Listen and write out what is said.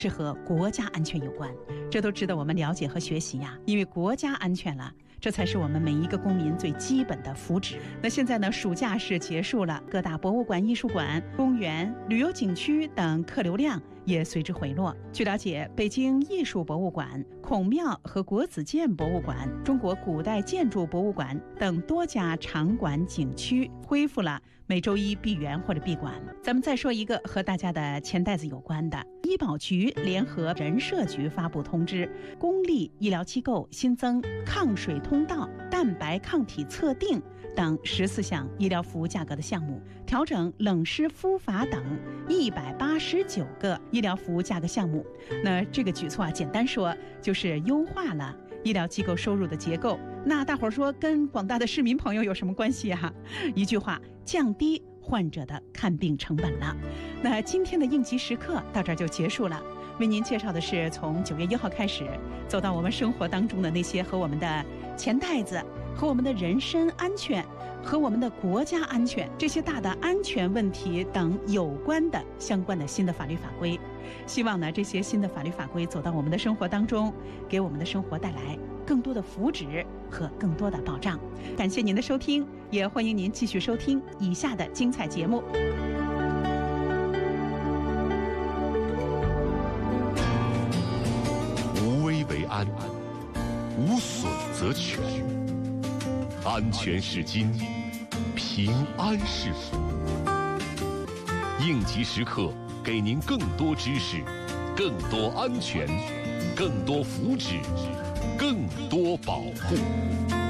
是和国家安全有关，这都值得我们了解和学习呀。因为国家安全了，这才是我们每一个公民最基本的福祉。那现在呢，暑假是结束了，各大博物馆、艺术馆、公园、旅游景区等客流量也随之回落。据了解，北京艺术博物馆、孔庙和国子监博物馆、中国古代建筑博物馆等多家场馆景区恢复了每周一闭园或者闭馆。咱们再说一个和大家的钱袋子有关的，医保局联合人社局发布通知，公立医疗机构新增抗水通道、蛋白抗体测定等14项医疗服务价格的项目，调整冷湿敷法等189个医疗服务价格项目。那这个举措简单说就是优化了医疗机构收入的结构。那大伙儿说跟广大的市民朋友有什么关系啊？一句话，降低患者的看病成本了。那今天的应急时刻到这儿就结束了。为您介绍的是从9月1号开始走到我们生活当中的那些和我们的钱袋子、和我们的人身安全、和我们的国家安全这些大的安全问题等有关的相关的新的法律法规。希望呢，这些新的法律法规走到我们的生活当中，给我们的生活带来更多的福祉和更多的保障。感谢您的收听，也欢迎您继续收听以下的精彩节目。 无危为安，无损则全。安全是金，平安是福。应急时刻，给您更多知识，更多安全，更多福祉，更多保护。